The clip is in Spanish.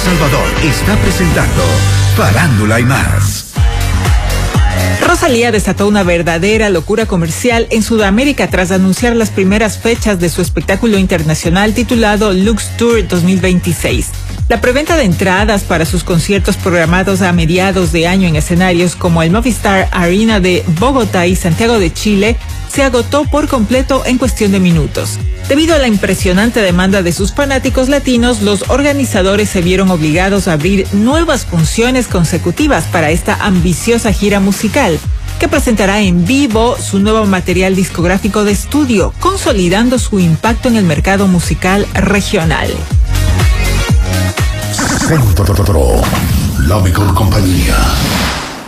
Salvador está presentando Farándula y más. Rosalía desató una verdadera locura comercial en Sudamérica tras anunciar las primeras fechas de su espectáculo internacional titulado Lux Tour 2026. La preventa de entradas para sus conciertos programados a mediados de año en escenarios como el Movistar Arena de Bogotá y Santiago de Chile se agotó por completo en cuestión de minutos. Debido a la impresionante demanda de sus fanáticos latinos, los organizadores se vieron obligados a abrir nuevas funciones consecutivas para esta ambiciosa gira musical, que presentará en vivo su nuevo material discográfico de estudio, consolidando su impacto en el mercado musical regional. Centro, la mejor compañía.